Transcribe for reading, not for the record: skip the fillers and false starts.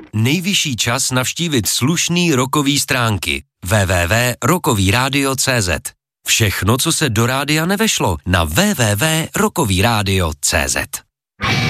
Nejvyšší čas navštívit slušný rockový stránky www.rockovyradio.cz. Všechno, co se do rádia nevešlo, na www.rockovyradio.cz.